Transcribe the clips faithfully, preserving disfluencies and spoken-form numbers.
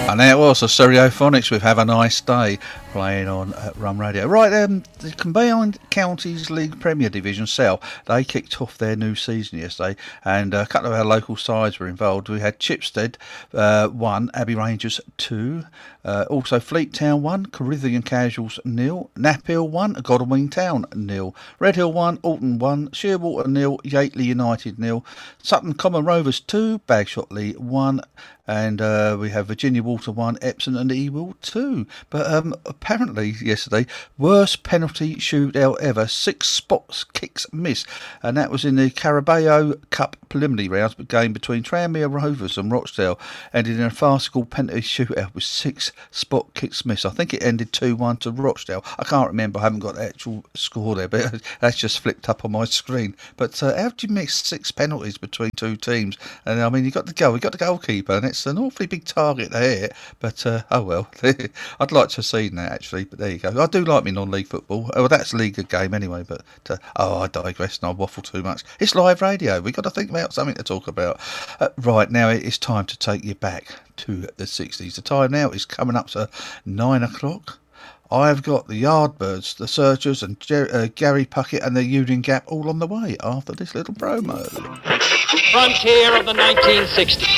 And there it was, the Stereophonics with Have a Nice Day, playing on uh, Rum Radio. Right, um, the Combined Counties League Premier Division South, they kicked off their new season yesterday, and a couple of our local sides were involved. We had Chipstead uh, one, Abbey Rangers two, uh, also Fleet Town one, Corinthian Casuals nil, Knaphill one, Godalming Town nil, Redhill one, Alton one, Shearwater nil, Yateley United nil, Sutton Common Rovers two, Bagshot one, and uh, we have Virginia Water one, Epsom and Ewell two. But um, apparently yesterday, worst penalty shootout ever, six spots kicks missed, and that was in the Carabao Cup preliminary rounds game between Tranmere Rovers and Rochdale, ended in a farcical penalty shootout with six spot kicks missed. I think it ended two one to Rochdale. I can't remember, I haven't got the actual score there, but that's just flipped up on my screen. But uh, how do you miss six penalties between two teams? And I mean, you got the goal, you got the goalkeeper, and it's an awfully big target to hit, but uh, oh well. I'd like to have seen that actually, but there you go. I do like me non-league football. Oh, well, that's a league game anyway, but uh, oh, I digress and I waffle too much. It's live radio, we've got to think about something to talk about. Uh, right, now it is time to take you back to the sixties. The time now is coming up to nine o'clock. I've got the Yardbirds, the Searchers and Jer- uh, Gary Puckett and the Union Gap all on the way after this little promo. Frontier of the nineteen sixties.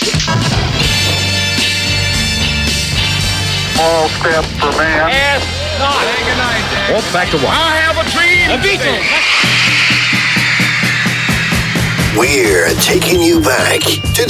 Small step for man. Yes, not. Say goodnight, Jack. Walk back to one. I have a dream. The Beatles. We're taking you back to